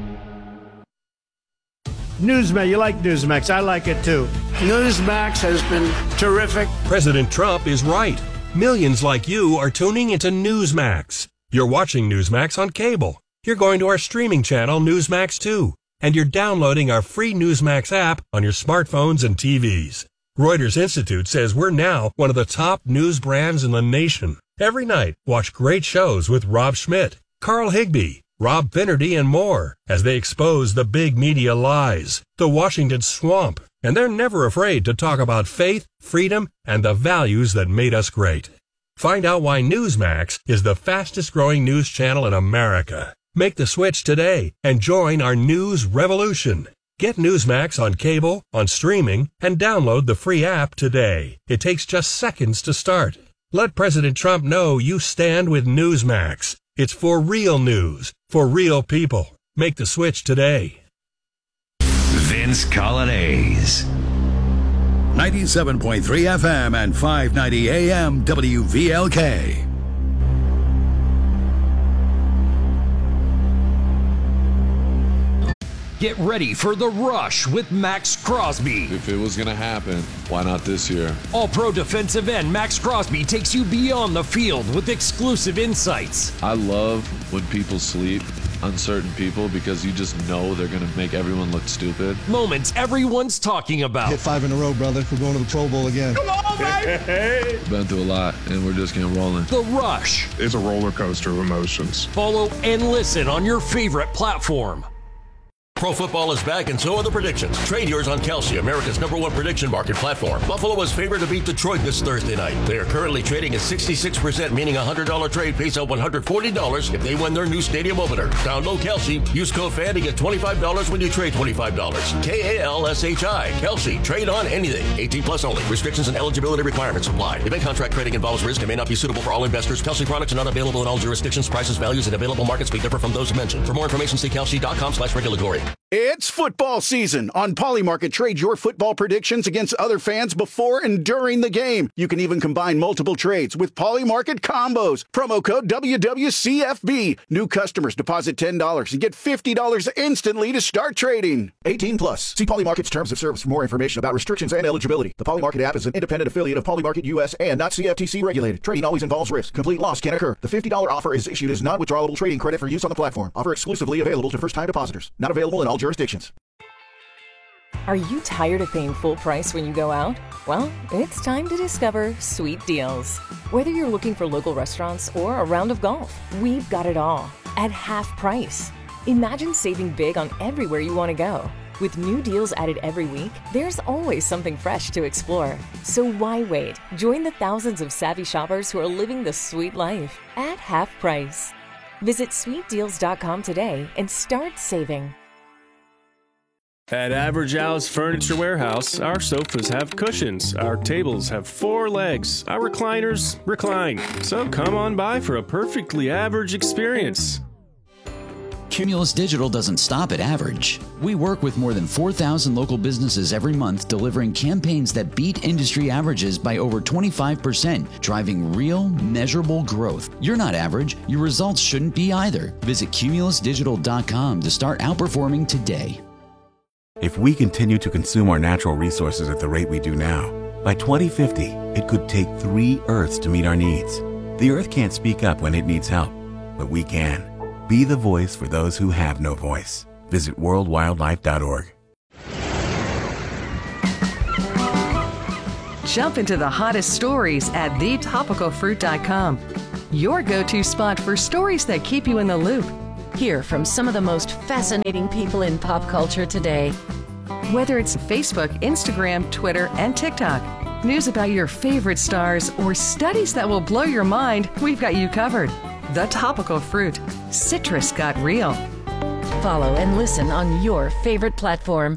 Newsmax, you like Newsmax. I like it too. Newsmax has been terrific. President Trump is right. Millions like you are tuning into Newsmax. You're watching Newsmax on cable. You're going to our streaming channel, Newsmax two. And you're downloading our free Newsmax app on your smartphones and T Vs. Reuters Institute says we're now one of the top news brands in the nation. Every night, watch great shows with Rob Schmidt, Carl Higbie, Rob Finnerty, and more as they expose the big media lies, the Washington swamp, and they're never afraid to talk about faith, freedom, and the values that made us great. Find out why Newsmax is the fastest growing news channel in America. Make the switch today and join our news revolution. Get Newsmax on cable, on streaming, and download the free app today. It takes just seconds to start. Let President Trump know you stand with Newsmax. It's for real news, for real people. Make the switch today. Vince Colonnese. ninety-seven point three F M and five ninety A M W V L K. Get ready for The Rush with Max Crosby. If it was going to happen, why not this year? All-pro defensive end Max Crosby takes you beyond the field with exclusive insights. I love when people sleep on certain people because you just know they're going to make everyone look stupid. Moments everyone's talking about. Hit five in a row, brother. We're going to the Pro Bowl again. Come on, baby! We've been through a lot, and we're just getting rolling. The Rush. It's a roller coaster of emotions. Follow and listen on your favorite platform. Pro football is back, and so are the predictions. Trade yours on Kalshi, America's number one prediction market platform. Buffalo is favored to beat Detroit this Thursday night. They are currently trading at sixty-six percent, meaning a one hundred dollars trade pays out one hundred forty dollars if they win their new stadium opener. Download Kalshi. Use code F A N to get twenty-five dollars when you trade twenty-five dollars. K A L S H I. Kalshi. Trade on anything. eighteen plus only. Restrictions and eligibility requirements apply. Event contract trading involves risk and may not be suitable for all investors. Kalshi products are not available in all jurisdictions. Prices, values, and available markets may differ from those mentioned. For more information, see kalshi.com slash regulatory. It's football season. On Polymarket, trade your football predictions against other fans before and during the game. You can even combine multiple trades with Polymarket combos. Promo code W W C F B. New customers deposit ten dollars and get fifty dollars instantly to start trading. eighteen plus. See Polymarket's terms of service for more information about restrictions and eligibility. The Polymarket app is an independent affiliate of Polymarket U S and not C F T C regulated. Trading always involves risk. Complete loss can occur. The fifty dollars offer is issued as non-withdrawable trading credit for use on the platform. Offer exclusively available to first-time depositors. Not available in all jurisdictions. Are you tired of paying full price when you go out? Well, it's time to discover Sweet Deals. Whether you're looking for local restaurants or a round of golf, we've got it all at half price. Imagine saving big on everywhere you want to go. With new deals added every week, there's always something fresh to explore. So why wait? Join the thousands of savvy shoppers who are living the sweet life at half price. Visit sweet deals dot com today and start saving. At Average Al's Furniture Warehouse, our sofas have cushions, our tables have four legs, our recliners recline. So come on by for a perfectly average experience. Cumulus Digital doesn't stop at average. We work with more than four thousand local businesses every month, delivering campaigns that beat industry averages by over twenty-five percent, driving real, measurable growth. You're not average. Your results shouldn't be either. Visit cumulus digital dot com to start outperforming today. If we continue to consume our natural resources at the rate we do now, by twenty fifty, it could take three Earths to meet our needs. The Earth can't speak up when it needs help, but we can. Be the voice for those who have no voice. Visit world wildlife dot org. Jump into the hottest stories at the topical fruit dot com. Your go-to spot for stories that keep you in the loop. Hear from some of the most fascinating people in pop culture today. Whether it's Facebook, Instagram, Twitter, and TikTok, news about your favorite stars, or studies that will blow your mind, we've got you covered. The Topical Fruit. Citrus got real. Follow and listen on your favorite platform.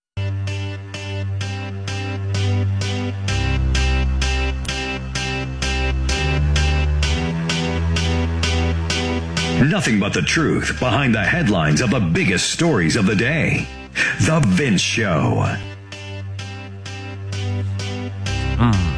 Nothing but the truth behind the headlines of the biggest stories of the day. The Vince Show. Mm.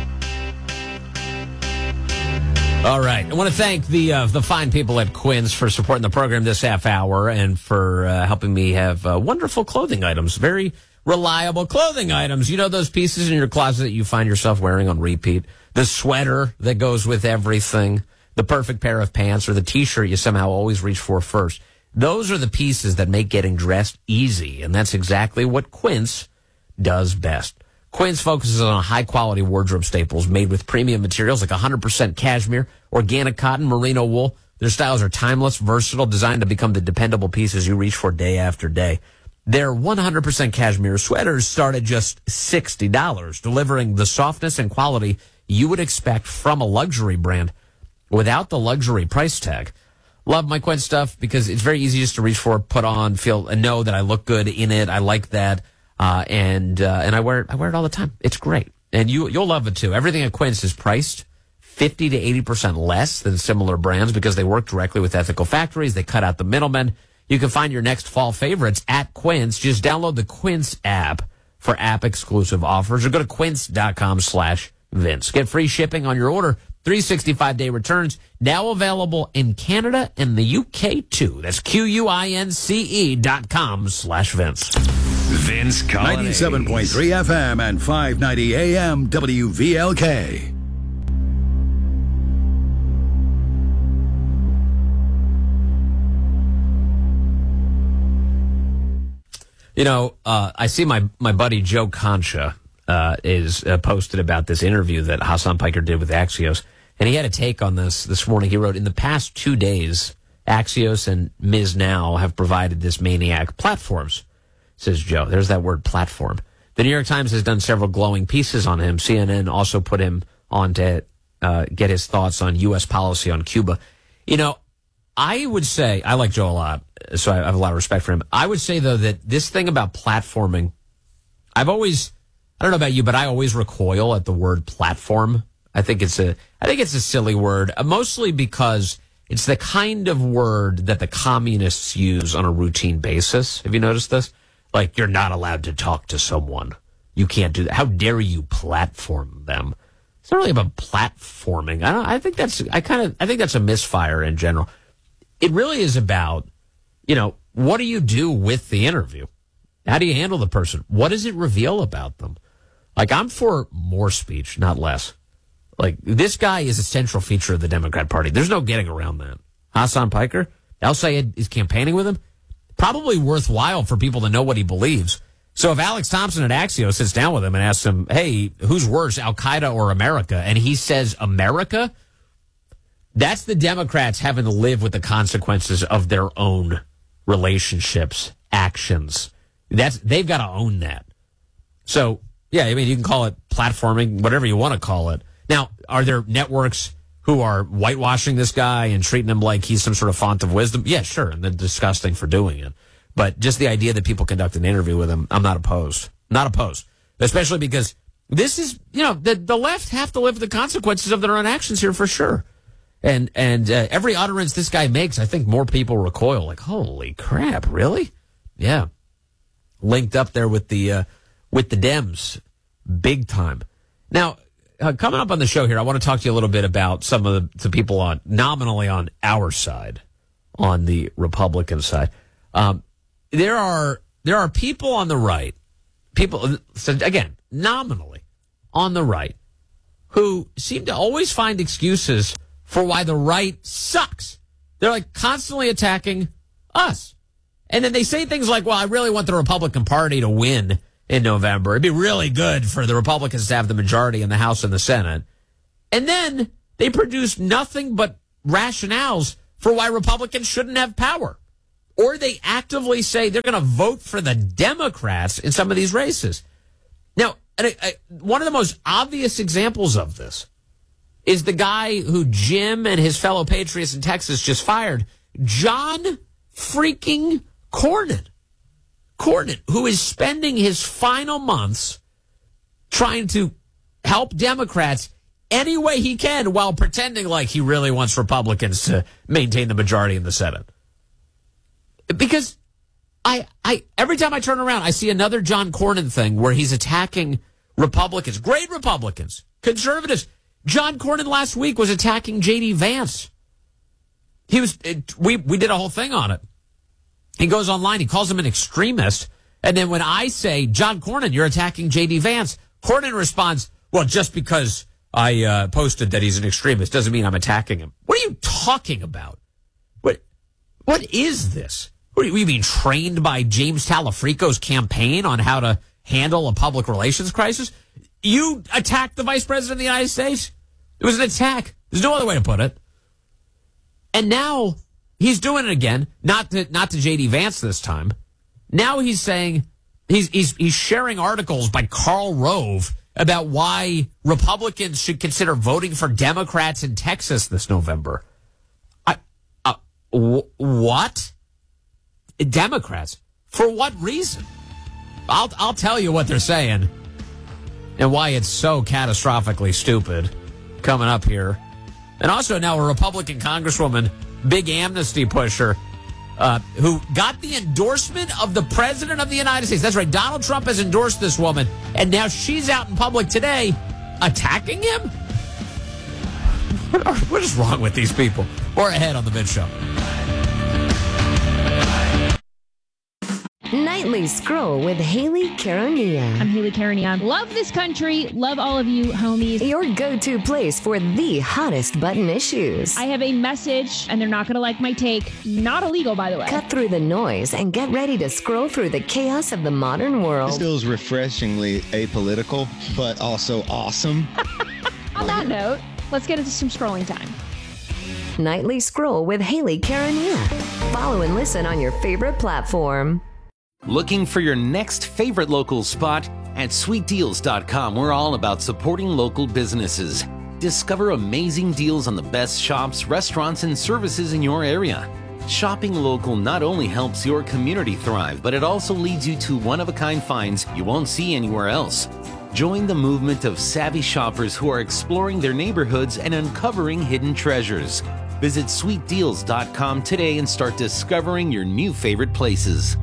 All right. I want to thank the uh, the fine people at Quince for supporting the program this half hour and for uh, helping me have uh, wonderful clothing items. Very reliable clothing items. You know those pieces in your closet that you find yourself wearing on repeat? The sweater that goes with everything, the perfect pair of pants, or the T-shirt you somehow always reach for first. Those are the pieces that make getting dressed easy, and that's exactly what Quince does best. Quince focuses on high-quality wardrobe staples made with premium materials like one hundred percent cashmere, organic cotton, merino wool. Their styles are timeless, versatile, designed to become the dependable pieces you reach for day after day. Their one hundred percent cashmere sweaters start at just sixty dollars, delivering the softness and quality you would expect from a luxury brand without the luxury price tag. Love my Quince stuff because it's very easy just to reach for, put on, feel, and know that I look good in it. I like that. Uh, and, uh, and I wear it, I wear it all the time. It's great. And you, you'll love it too. Everything at Quince is priced fifty to eighty percent less than similar brands because they work directly with ethical factories. They cut out the middlemen. You can find your next fall favorites at Quince. Just download the Quince app for app exclusive offers or go to quince.com slash Vince. Get free shipping on your order. three hundred sixty-five day returns, now available in Canada and the U K too. That's Q-U-I-N-C-E dot com slash Vince. Vince Collins. ninety-seven point three F M and five ninety A M W V L K. You know, uh, I see my, my buddy Joe Concha uh, is uh, posted about this interview that Hassan Piker did with Axios. And he had a take on this this morning. He wrote, in the past two days, Axios and Miz Now have provided this maniac platforms, says Joe. There's that word, platform. The New York Times has done several glowing pieces on him. C N N also put him on to uh, get his thoughts on U S policy on Cuba. You know, I would say, I like Joe a lot, so I have a lot of respect for him. I would say, though, that this thing about platforming, I've always, I don't know about you, but I always recoil at the word platform. I think it's a, I think it's a silly word, uh, mostly because it's the kind of word that the communists use on a routine basis. Have you noticed this? Like, you're not allowed to talk to someone. You can't do that. How dare you platform them? It's not really about platforming. I don't, I think that's, I kind of, I think that's a misfire in general. It really is about, you know, what do you do with the interview? How do you handle the person? What does it reveal about them? Like, I'm for more speech, not less. Like, this guy is a central feature of the Democrat Party. There's no getting around that. Hassan Piker, El Sayed is campaigning with him. Probably worthwhile for people to know what he believes. So if Alex Thompson at Axios sits down with him and asks him, hey, who's worse, Al-Qaeda or America? And he says America, that's the Democrats having to live with the consequences of their own relationships, actions. That's, they've got to own that. So, yeah, I mean, you can call it platforming, whatever you want to call it. Now, are there networks who are whitewashing this guy and treating him like he's some sort of font of wisdom? Yeah, sure, and they're disgusting for doing it. But just the idea that people conduct an interview with him, I'm not opposed. Not opposed. Especially because this is, you know, the, the left have to live with the consequences of their own actions here for sure. And and uh, every utterance this guy makes, I think more people recoil. Like, holy crap, really? Yeah. Linked up there with the uh, with the Dems, big time. Now, uh, coming up on the show here, I want to talk to you a little bit about some of the, the people on nominally on our side, on the Republican side. Um, there are there are people on the right, people so again nominally on the right, who seem to always find excuses for why the right sucks. They're like constantly attacking us. And then they say things like, well, I really want the Republican Party to win in November. It'd be really good for the Republicans to have the majority in the House and the Senate. And then they produce nothing but rationales for why Republicans shouldn't have power. Or they actively say they're going to vote for the Democrats in some of these races. Now, and I, I, one of the most obvious examples of this is the guy who Jim and his fellow patriots in Texas just fired, John freaking Cornyn. Cornyn, who is spending his final months trying to help Democrats any way he can while pretending like he really wants Republicans to maintain the majority in the Senate. Because I, I, every time I turn around, I see another John Cornyn thing where he's attacking Republicans, great Republicans, conservatives. John Cornyn last week was attacking J D Vance. He was, it, we, we did a whole thing on it. He goes online, he calls him an extremist. And then when I say, John Cornyn, you're attacking J D Vance, Cornyn responds, well, just because I uh, posted that he's an extremist doesn't mean I'm attacking him. What are you talking about? What, what is this? What are you being trained by James Talafrico's campaign on how to handle a public relations crisis? You attacked the Vice President of the United States? It was an attack. There's no other way to put it. And now he's doing it again, not to not to J D Vance this time. Now he's saying he's he's he's sharing articles by Karl Rove about why Republicans should consider voting for Democrats in Texas this November. I, uh, w- what? Democrats? For what reason? I'll I'll tell you what they're saying and why it's so catastrophically stupid coming up here. And also now a Republican congresswoman, big amnesty pusher, uh, who got the endorsement of the President of the United States. That's right. Donald Trump has endorsed this woman, and now she's out in public today attacking him? What, are, what is wrong with these people? Or ahead on the Mid Show. Nightly Scroll with Haley Caronia. I'm Haley Caronia. Love this country. Love all of you, homies. Your go-to place for the hottest button issues. I have a message, and they're not going to like my take. Not illegal, by the way. Cut through the noise and get ready to scroll through the chaos of the modern world. This feels refreshingly apolitical, but also awesome. On that note, let's get into some scrolling time. Nightly Scroll with Haley Caronia. Follow and listen on your favorite platform. Looking for your next favorite local spot? At sweet deals dot com, we're all about supporting local businesses. Discover amazing deals on the best shops, restaurants, and services in your area. Shopping local not only helps your community thrive, but it also leads you to one-of-a-kind finds you won't see anywhere else. Join the movement of savvy shoppers who are exploring their neighborhoods and uncovering hidden treasures. Visit sweet deals dot com today and start discovering your new favorite places.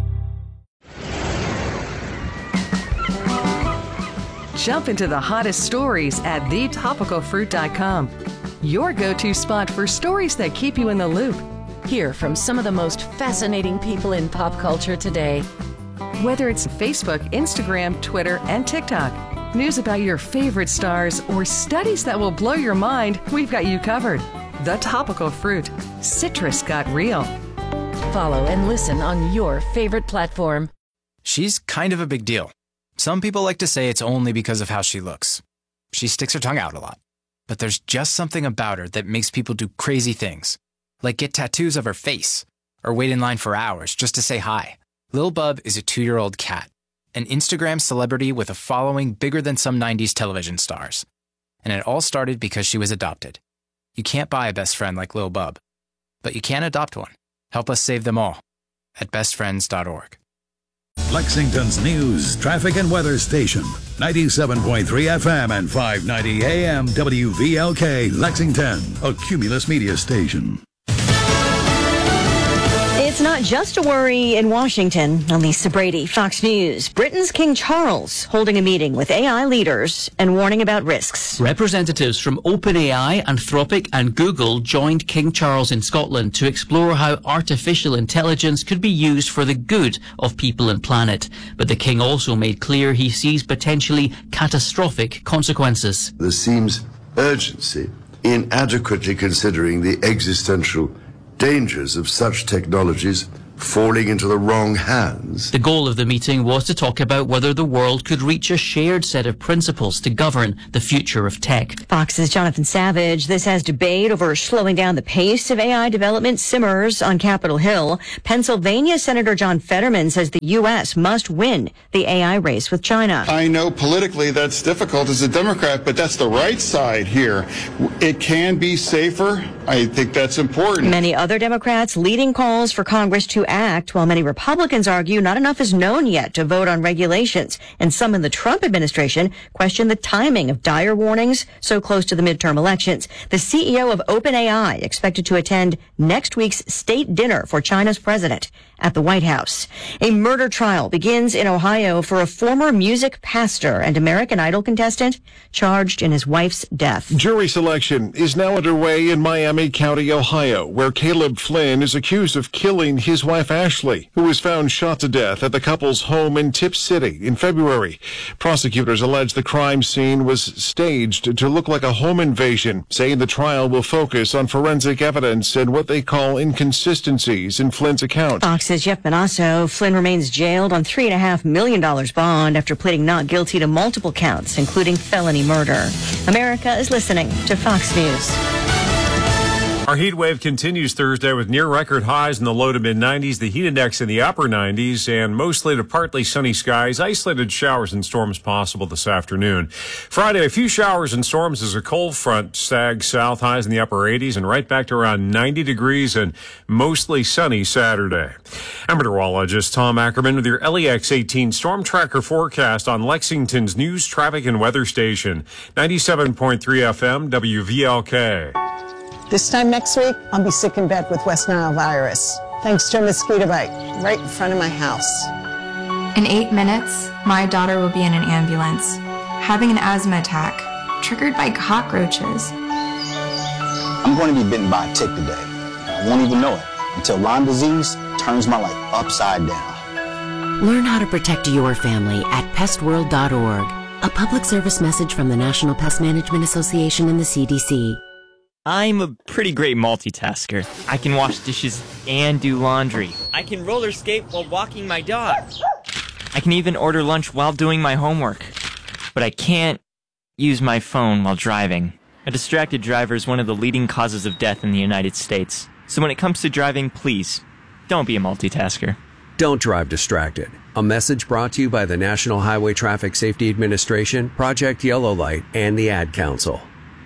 Jump into the hottest stories at the topical fruit dot com. Your go-to spot for stories that keep you in the loop. Hear from some of the most fascinating people in pop culture today. Whether it's Facebook, Instagram, Twitter, and TikTok, news about your favorite stars, or studies that will blow your mind, we've got you covered. The Topical Fruit. Citrus got real. Follow and listen on your favorite platform. She's kind of a big deal. Some people like to say it's only because of how she looks. She sticks her tongue out a lot. But there's just something about her that makes people do crazy things. Like get tattoos of her face, or wait in line for hours just to say hi. Lil Bub is a two-year-old cat, an Instagram celebrity with a following bigger than some nineties television stars. And it all started because she was adopted. You can't buy a best friend like Lil Bub, but you can adopt one. Help us save them all at best friends dot org. Lexington's news, traffic, and weather station. ninety-seven point three F M and five ninety A M W V L K, Lexington, a Cumulus media station. It's not just a worry in Washington. Elisa Brady, Fox News. Britain's King Charles holding a meeting with A I leaders and warning about risks. Representatives from OpenAI, Anthropic and Google joined King Charles in Scotland to explore how artificial intelligence could be used for the good of people and planet. But the King also made clear he sees potentially catastrophic consequences. There seems urgency in adequately considering the existential dangers of such technologies falling into the wrong hands. The goal of the meeting was to talk about whether the world could reach a shared set of principles to govern the future of tech. Fox's Jonathan Savage. This as debate over slowing down the pace of A I development simmers on Capitol Hill. Pennsylvania Senator John Fetterman says the U S must win the A I race with China. I know politically that's difficult as a Democrat, but that's the right side here. It can be safer. I think that's important. Many other Democrats leading calls for Congress to act, while many Republicans argue not enough is known yet to vote on regulations. And some in the Trump administration question the timing of dire warnings so close to the midterm elections. The C E O of OpenAI expected to attend next week's state dinner for China's president at the White House. A murder trial begins in Ohio for a former music pastor and American Idol contestant charged in his wife's death. Jury selection is now underway in Miami County, Ohio, where Caleb Flynn is accused of killing his wife Ashley, who was found shot to death at the couple's home in Tip City in February. Prosecutors allege the crime scene was staged to look like a home invasion, saying the trial will focus on forensic evidence and what they call inconsistencies in Flynn's account. Fox's Jeff Manasso. Flynn remains jailed on three point five million dollars bond after pleading not guilty to multiple counts, including felony murder. America is listening to Fox News. Our heat wave continues Thursday with near record highs in the low to mid nineties, the heat index in the upper nineties, and mostly to partly sunny skies. Isolated showers and storms possible this afternoon. Friday, a few showers and storms as a cold front sags south, highs in the upper eighties, and right back to around ninety degrees and mostly sunny Saturday. I'm meteorologist Tom Ackerman with your L E X eighteen Storm Tracker forecast on Lexington's news, traffic, and weather station, ninety-seven point three F M W V L K. This time next week, I'll be sick in bed with West Nile virus, thanks to a mosquito bite right in front of my house. In eight minutes, my daughter will be in an ambulance, having an asthma attack, triggered by cockroaches. I'm going to be bitten by a tick today. I won't even know it until Lyme disease turns my life upside down. Learn how to protect your family at pest world dot org. A public service message from the National Pest Management Association and the C D C. I'm a pretty great multitasker. I can wash dishes and do laundry. I can roller skate while walking my dog. I can even order lunch while doing my homework. But I can't use my phone while driving. A distracted driver is one of the leading causes of death in the United States. So when it comes to driving, please, don't be a multitasker. Don't drive distracted. A message brought to you by the National Highway Traffic Safety Administration, Project Yellow Light, and the Ad Council.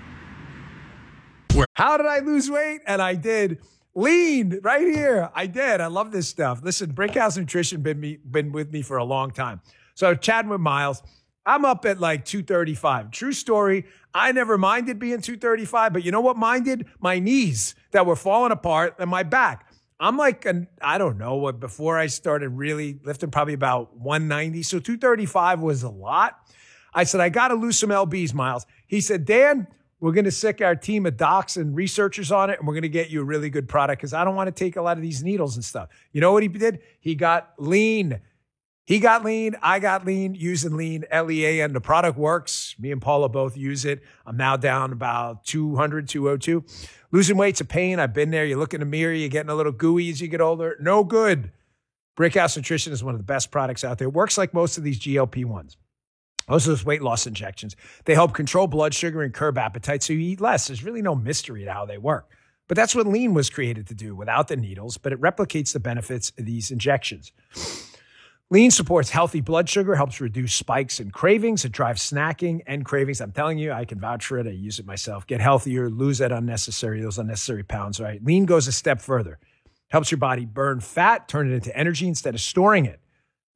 How did I lose weight? And I did. Lean right here. I did. I love this stuff. Listen, Brickhouse Nutrition been me been with me for a long time. So chatting with Miles, I'm up at like two thirty-five. True story. I never minded being two thirty-five, but you know what minded? My knees that were falling apart and my back. I'm like, an, I don't know what, before I started really lifting, probably about one ninety. So two thirty-five was a lot. I said, I got to lose some L Bs, Miles. He said, Dan, we're going to sick our team of docs and researchers on it, and we're going to get you a really good product because I don't want to take a lot of these needles and stuff. You know what he did? He got lean. He got lean. I got lean using lean, L E A N. The product works. Me and Paula both use it. I'm now down about two hundred, two oh two. Losing weight's a pain. I've been there. You look in the mirror. You're getting a little gooey as you get older. No good. Brickhouse Nutrition is one of the best products out there. It works like most of these G L P ones. Most of those weight loss injections, they help control blood sugar and curb appetite so you eat less. There's really no mystery to how they work. But that's what lean was created to do without the needles, but it replicates the benefits of these injections. Lean supports healthy blood sugar, helps reduce spikes and cravings. It drives snacking and cravings. I'm telling you, I can vouch for it. I use it myself. Get healthier, lose that unnecessary, those unnecessary pounds, right? Lean goes a step further. Helps your body burn fat, turn it into energy instead of storing it.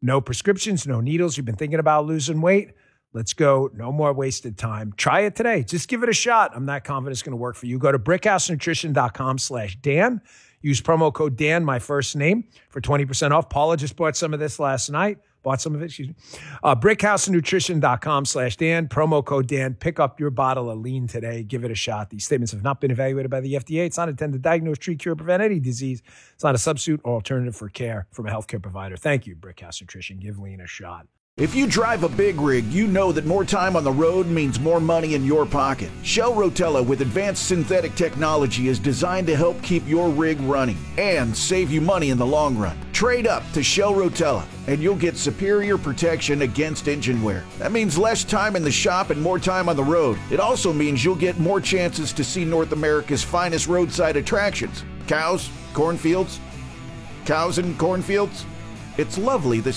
No prescriptions, no needles. You've been thinking about losing weight? Let's go. No more wasted time. Try it today. Just give it a shot. I'm not confident it's going to work for you. Go to brickhousenutrition.com slash Dan. Use promo code Dan, my first name, for twenty percent off. Paula just bought some of this last night. Bought some of it, excuse me. Uh, brickhousenutrition.com slash Dan. Promo code Dan. Pick up your bottle of lean today. Give it a shot. These statements have not been evaluated by the F D A. It's not intended to diagnose, treat, cure, prevent any disease. It's not a substitute or alternative for care from a healthcare provider. Thank you, Brickhouse Nutrition. Give lean a shot. If you drive a big rig, you know that more time on the road means more money in your pocket. Shell Rotella with advanced synthetic technology is designed to help keep your rig running and save you money in the long run. Trade up to Shell Rotella and you'll get superior protection against engine wear. That means less time in the shop and more time on the road. It also means you'll get more chances to see North America's finest roadside attractions. Cows, cornfields, cows and cornfields. It's lovely the